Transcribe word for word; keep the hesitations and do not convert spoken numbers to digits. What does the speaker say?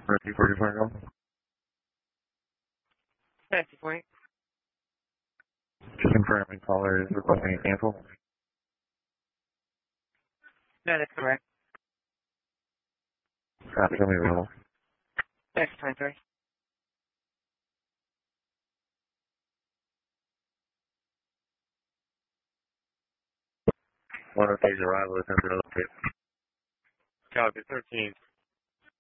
Rescue forty-four, go. Taxi point. Just confirming caller is requesting a cancel. That is correct. Copy, tell me available. Taxi point, sorry. One of these arrival is under locate. Copy, thirteen.